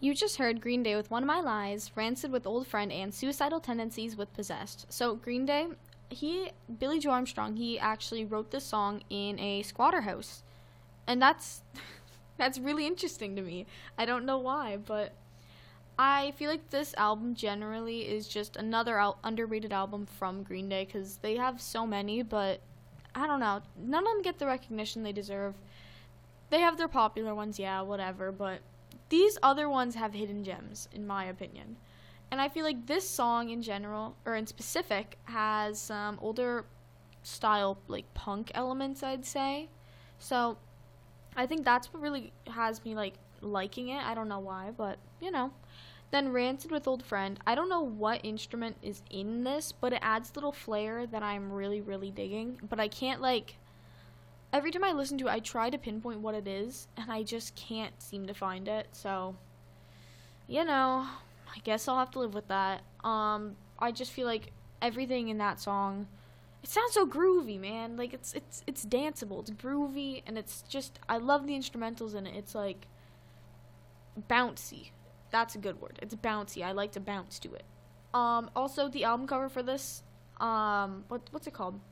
You just heard Green Day with One of My Lies, Rancid with Old Friend, and Suicidal Tendencies with Possessed. So Green Day, Billy Joe Armstrong, he actually wrote this song in a squatter house. And that's that's really interesting to me. I don't know why, but I feel like this album generally is just another underrated album from Green Day because they have so many, but I don't know. None of them get the recognition they deserve. They have their popular ones, yeah, whatever, but these other ones have hidden gems, in my opinion. And I feel like this song in general, or in specific, has some older style, like, punk elements, I'd say. So I think that's what really has me, like, liking it. I don't know why, but, you know. Then Rancid with Old Friend. I don't know what instrument is in this, but it adds little flair that I'm really, really digging. But I can't, like, every time I listen to it, I try to pinpoint what it is, and I just can't seem to find it. So, you know, I guess I'll have to live with that. I just feel like everything in that song, it sounds so groovy, man. Like, it's danceable, it's groovy, and it's just, I love the instrumentals in it. It's, like, bouncy. That's a good word. It's bouncy. I like to bounce to it. Also, the album cover for this, what's it called?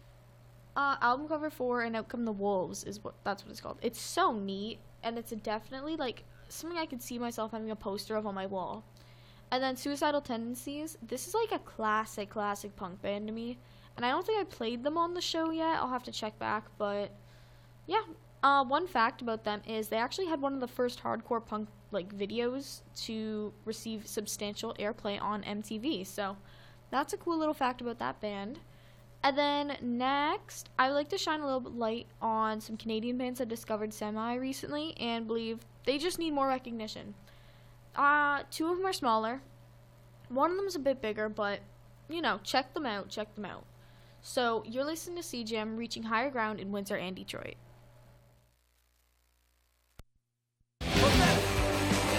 Album cover for And Out Come the Wolves that's what it's called. It's so neat, and it's definitely, like, something I could see myself having a poster of on my wall. And then Suicidal Tendencies. This is, like, a classic punk band to me. And I don't think I played them on the show yet. I'll have to check back, but yeah. One fact about them is they actually had one of the first hardcore punk, like, videos to receive substantial airplay on MTV. So that's a cool little fact about that band. And then next, I would like to shine a little bit light on some Canadian bands I discovered recently and believe they just need more recognition. Two of them are smaller. One of them is a bit bigger, but, you know, check them out. So you're listening to CJAM, Reaching Higher Ground in Windsor and Detroit.